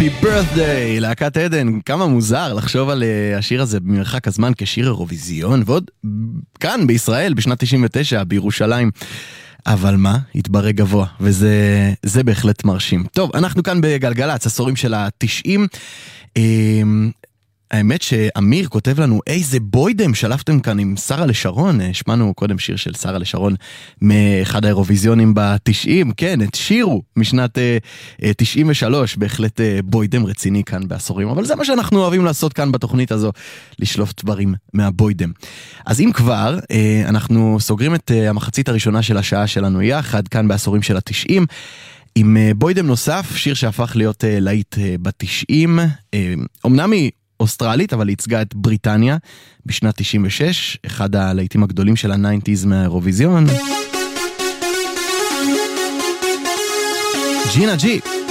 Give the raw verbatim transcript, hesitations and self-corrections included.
Happy Birthday, להקת עדן. כמה מוזר לחשוב על השיר הזה במרחק הזמן כשיר אירוויזיון, ועוד כאן בישראל בשנת תשעים ותשע בירושלים. אבל מה? התברא גבוה, וזה זה בהחלט מרשים. טוב, אנחנו כאן בגלגלץ, עשורים של ה-תשעים. האמת שאמיר כותב לנו, איזה בוידם שלפתם כאן עם שרה לשרון. שמענו קודם שיר של שרה לשרון מאחד האירוויזיונים ב-תשעים, כן, את שירו משנת uh, תשעים ושלוש, בהחלט uh, בוידם רציני כאן בעשורים, אבל זה מה שאנחנו אוהבים לעשות כאן בתוכנית הזו, לשלוף דברים מהבוידם. אז אם כבר, uh, אנחנו סוגרים את uh, המחצית הראשונה של השעה שלנו יחד, כאן בעשורים של ה-תשעים, עם uh, בוידם נוסף, שיר שהפך להיות uh, להיט uh, ב-תשעים, uh, אמנם היא אוסטרלית, אבל ייצגה את בריטניה בשנת תשעים ושש, אחד הלהיטים הגדולים של ה-תשעים מהאירוויזיון. ג'ינה ג'י.